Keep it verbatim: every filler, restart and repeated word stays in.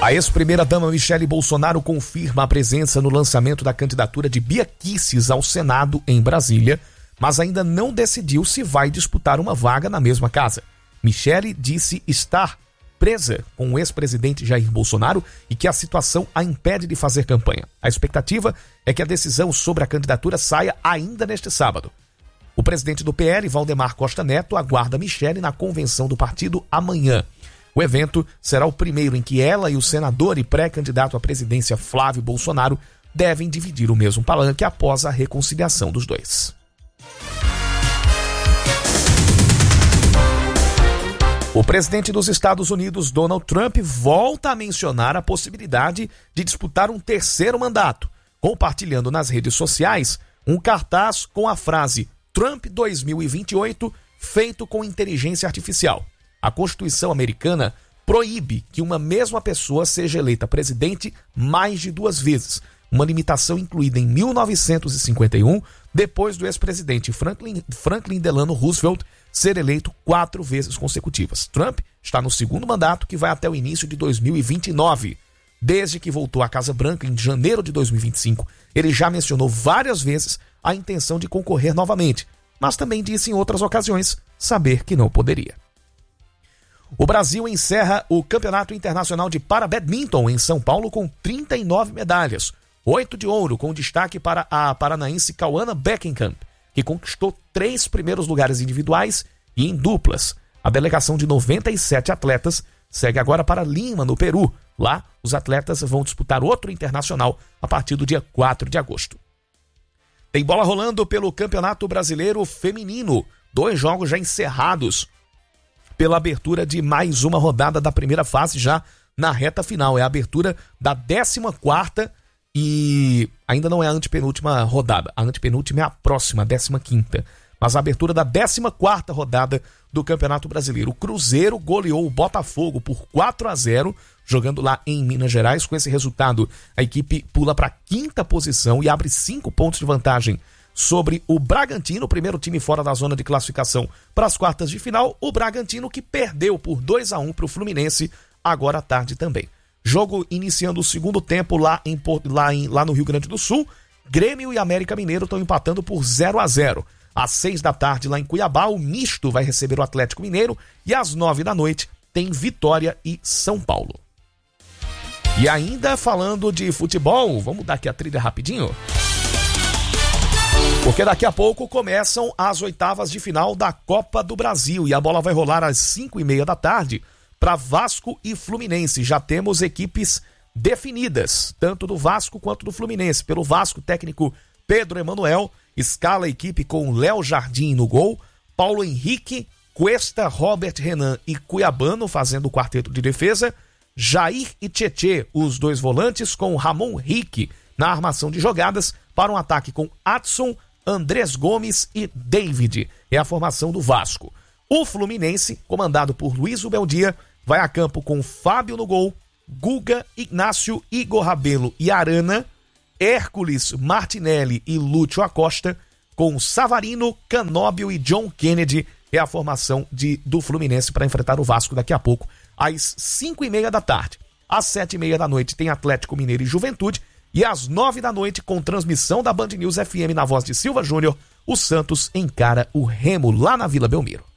A ex-primeira-dama Michele Bolsonaro confirma a presença no lançamento da candidatura de Bia Kicis ao Senado em Brasília, mas ainda não decidiu se vai disputar uma vaga na mesma casa. Michele disse estar presa com o ex-presidente Jair Bolsonaro e que a situação a impede de fazer campanha. A expectativa é que a decisão sobre a candidatura saia ainda neste sábado. O presidente do P L, Valdemar Costa Neto, aguarda Michele na convenção do partido amanhã. O evento será o primeiro em que ela e o senador e pré-candidato à presidência Flávio Bolsonaro devem dividir o mesmo palanque após a reconciliação dos dois. O presidente dos Estados Unidos, Donald Trump, volta a mencionar a possibilidade de disputar um terceiro mandato, compartilhando nas redes sociais um cartaz com a frase Trump dois mil e vinte e oito, feito com inteligência artificial. A Constituição americana proíbe que uma mesma pessoa seja eleita presidente mais de duas vezes, uma limitação incluída em mil novecentos e cinquenta e um, depois do ex-presidente Franklin, Franklin Delano Roosevelt ser eleito quatro vezes consecutivas. Trump está no segundo mandato, que vai até o início de dois mil e vinte e nove. Desde que voltou à Casa Branca em janeiro de dois mil e vinte e cinco, ele já mencionou várias vezes a intenção de concorrer novamente, mas também disse em outras ocasiões saber que não poderia. O Brasil encerra o Campeonato Internacional de Parabadminton em São Paulo com trinta e nove medalhas, oito de ouro, com destaque para a paranaense Cauana Beckenkamp, que conquistou três primeiros lugares individuais e em duplas. A delegação de noventa e sete atletas segue agora para Lima, no Peru. Lá, os atletas vão disputar outro internacional a partir do dia quatro de agosto. Tem bola rolando pelo Campeonato Brasileiro Feminino. Dois jogos já encerrados pela abertura de mais uma rodada da primeira fase já na reta final. É a abertura da décima quarta e ainda não é a antepenúltima rodada. A antepenúltima é a próxima, a décima quinta. Mas a abertura da décima quarta rodada do Campeonato Brasileiro. O Cruzeiro goleou o Botafogo por quatro a zero, jogando lá em Minas Gerais. Com esse resultado, a equipe pula para a quinta posição e abre cinco pontos de vantagem sobre o Bragantino, o primeiro time fora da zona de classificação para as quartas de final. O Bragantino que perdeu por dois a um para o Fluminense agora à tarde também. Jogo iniciando o segundo tempo lá, em, lá, em, lá no Rio Grande do Sul. Grêmio e América Mineiro estão empatando por zero a zero. Às seis da tarde, lá em Cuiabá, o Misto vai receber o Atlético Mineiro. E às nove da noite, tem Vitória e São Paulo. E ainda falando de futebol, vamos dar aqui a trilha rapidinho? Porque daqui a pouco começam as oitavas de final da Copa do Brasil. E a bola vai rolar às cinco e meia da tarde para Vasco e Fluminense. Já temos equipes definidas, tanto do Vasco quanto do Fluminense. Pelo Vasco, técnico Pedro Emanuel escala a equipe com Léo Jardim no gol, Paulo Henrique, Cuesta, Robert Renan e Cuiabano fazendo o quarteto de defesa, Jair e Tietê, os dois volantes, com Ramon Rique na armação de jogadas, para um ataque com Adson, Andrés Gomes e David. É a formação do Vasco. O Fluminense, comandado por Luiz Ubeldia, vai a campo com Fábio no gol, Guga, Ignácio, Igor Rabelo e Arana, Hércules, Martinelli e Lúcio Acosta, com Savarino, Canóbio e John Kennedy. É a formação de, do Fluminense para enfrentar o Vasco daqui a pouco, às cinco e meia da tarde. Às sete e meia da noite tem Atlético Mineiro e Juventude. E às nove da noite, com transmissão da Band News F M na voz de Silva Júnior, o Santos encara o Remo lá na Vila Belmiro.